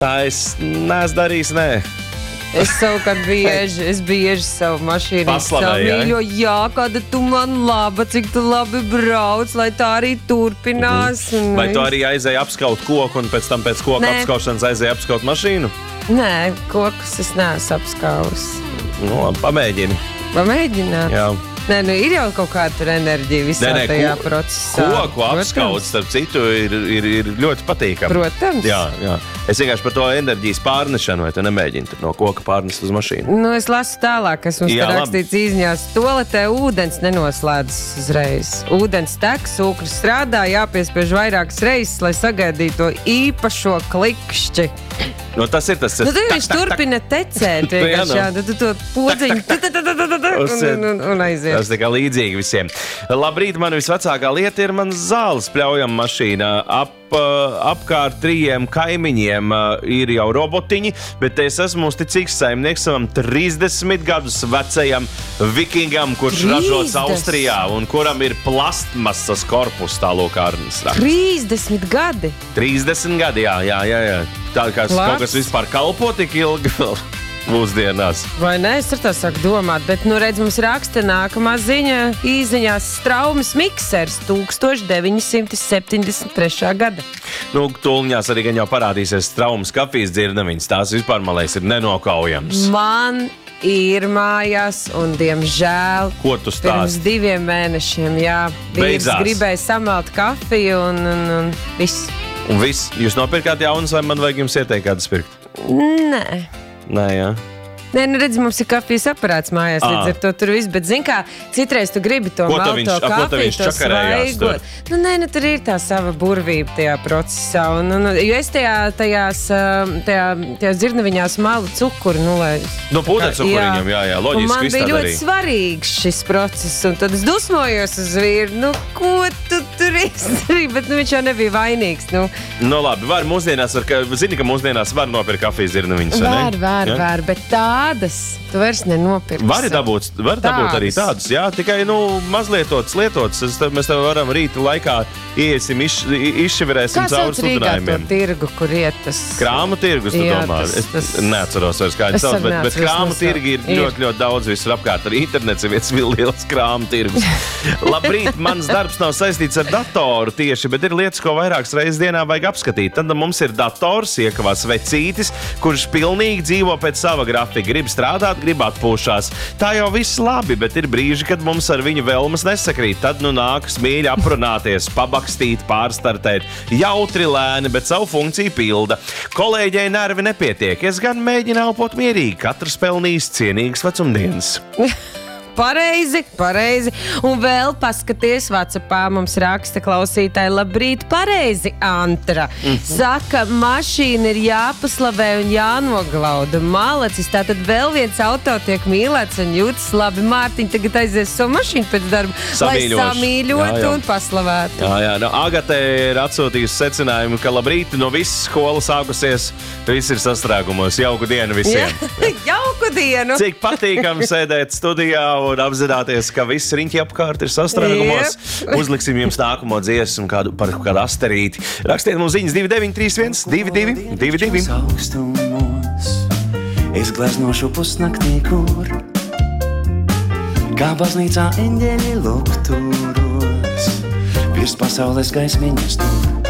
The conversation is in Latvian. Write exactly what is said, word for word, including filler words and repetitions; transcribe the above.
Tā es neesmu darījis, nē. Es savukārt bieži, es bieži savu mašīnu Paslavēju, jā? mīļo, jā, kāda tu man laba, cik tu labi brauc, lai tā arī turpinās. Mm. Vai tu arī aizēji apskaut koku un pēc tam pēc koka Nē. apskaušanas aizēji apskaut mašīnu? Nē, kokus es neesmu apskauvis. Nu, labi, pamēģini. Pamēģināt? Jā. Nē, nu ir jau kaut kāda tur enerģija visā Nē, nē, tajā ko- procesā. Koku apskauts, starp citu, ir, ir, ir ļoti patīkami. Protams. Jā, jā. Es vienkārši par to enerģijas pārnešanu, vai tu nemēģini tur no koka pārnest uz mašīnu? Nu, es lasu tālāk, kas mums Jā, te labi. rakstīts izņās. Toaletē ūdens nenoslēdzas uzreiz. Ūdens tek, sūknis strādā, jāpiespiež vairākas reizes, lai sagaidītu to īpašo klikšķi. Nu, tas ir tas. Nu, tad viņš turpina tecēt Nu, jā, vienkārši nu. jā, tad tu to podziņu tu- tu- tu- tu- tu- tu- tu- Tas un- ir- un- un- un aiziet. Tas tikai līdzīgi visiem. Labrīt, man visvecākā lieta ir mans zāles pļaujama mašīna. Ap, uh, apkārt trījiem kaimiņiem uh, ir jau robotiņi, bet es esmu uzticīgs saimnieks savam trīsdesmit gadus vecajam vikingam, kurš ražots trīsdesmit? Austrijā un kuram ir plastmasas korpus tālūkārnes. trīsdesmit gadi. trīsdesmit gadi, jā, jā, jā. jā. Tā kā Labs. kaut kas vispār kalpo tik ilgi vēl mūsdienās. Vai ne? Es ar tā sāku domāt, bet, nu, redz, mums raksta nākamā ziņa, īziņās Straumes miksers tūkstoš deviņi simti septiņdesmit trešā gada. Nu, tūliņās arī gan jau parādīsies Straumes kafijas dzirnaviņas. Tās vispār, man liekas, ir nenokaujams. Man ir mājās, un, diemžēl, Ko tu pirms stāsti? diviem mēnešiem, jā, vīrs Beidzās. gribēja samelt kafiju, un, un, un viss. Un viss, jūs nopirkāt jaunas, vai man vajag jums ieteikt kādas pirkt? Nē. Nē, jā. Nē, nu redz, mums ir kafijas aparāts mājās, Ā. līdz ar to tur viss, bet, zin kā, citreiz tu gribi to Ko te malto viņš- a, ko te kafiju, viņš to čakarējās svaigo. tur? Nu, nē, nu tur ir tā sava burvība tajā procesā, un, un, jo es tajā, tajās, ā, tajā, tajās dzirnaviņās malu cukuru, nu, lai... Nu, pūdencukuriņam, jā, jā, Un loģiski man viss bija tā ļoti darīja. svarīgs šis process, un tad es dusmojos uz vīru, nu, ko tu tur izdarīji, bet, nu, viņš jau nebija vainīgs, nu. Nu, labi, var mūsdienās, var, ka, zini, ka mūsdienās var nopirkt kafijas dzirnaviņas, vai ne? Var, var, Ja? var, bet tādas tu vairs nenopirksi. Vari dabūt, var dabūt arī Tādas. tādus, jā, tikai, nu, mazlietotas, lietotas. Es tev- Mēs tev varam rīta laikā iesim, iš, izšķiverēsim Kā cauri sauc Rīgā to sludinājumiem. tirgu, kur iet tas? Krāma tirgus, tu Jā, domā? tas- Es tas- neatceros vairs, kā viņš Es sauc, arī bet, bet neatceros krāma nosaukt. tirgi ir Ir. ļoti, ļoti daudz visur apkārt. Arī internets ir viens liels krāma tirgus. Labrīt, mans darbs nav saistīts ar datoru tieši, bet ir lietas, ko vairākas reizes dienā vajag apskatīt. Tad mums ir dators, iekavās vecītis, kurš pilnīgi dzīvo pēc sava grafika. Grib strādāt, grib atpūšās. Tā jau viss labi, bet ir brīži, kad mums ar viņu vēlmes nesakrīt. Tad nu nākas mīļi aprunāties, pabakstīt, pārstartēt. Jautri lēni, bet savu funkciju pilda. Kolēģei nervi nepietiek. Es gan mēģinu elpot mierīgi. Katrs pelnījis cienīgas vecumdienas. Pareizi, pareizi. Un vēl paskaties, WhatsAppā mums raksta klausītāji, labrīt, pareizi, Antra. Mm -hmm. Saka, mašīna ir jāpaslavē un jānoglauda. Malacis, tātad vēl viens auto tiek mīlēts un jūtas labi. Mārtiņ, tagad aizies savu mašīnu pēc darba, lai Samīļošu. samīļotu Jā, jā. un paslavētu. Jā, jā, no Agate ir atsūtījusi secinājumu, ka labrīt, no visas skolas sākusies, viss ir sastrēgumos. Jauku dienu visiem! Jauku dienu! Cik patīkami sēdēt studijā un apzināties, ka viss riņķi apkārt ir sastrēgumos. Jep. Uzliksim jums nākamo dziesmu kādu, par kādu asterīti. Rakstiet mums ziņas divi deviņi trīs viens divi divi divi divi. Augstumos, es gleznošu pusnaktī, kur kā baznīcā eņģeļi lukturos, virs pasaules gaismiņas tur.